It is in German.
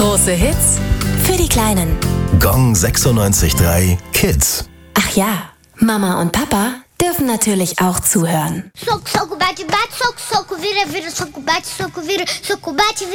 Große Hits für die Kleinen. Gong 96.3 Kids. Ach ja, Mama und Papa dürfen natürlich auch zuhören. Soco, soco, bate, bate, soco, soco, vira, vira, soco, bate, vira, soco, bate, vira.